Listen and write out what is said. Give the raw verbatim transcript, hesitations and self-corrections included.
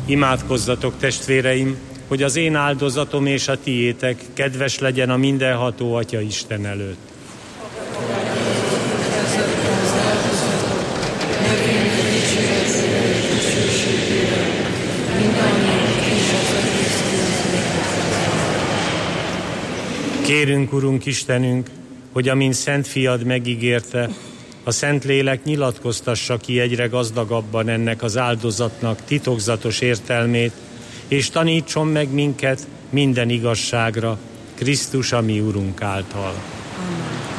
Imádkozzatok, testvéreim, hogy az én áldozatom és a tiétek kedves legyen a mindenható Atya Isten előtt. Kérünk, Urunk Istenünk, hogy amint Szent Fiad megígérte, a Szentlélek nyilatkoztassa ki egyre gazdagabban ennek az áldozatnak titokzatos értelmét, és tanítson meg minket minden igazságra, Krisztus, a mi Urunk által.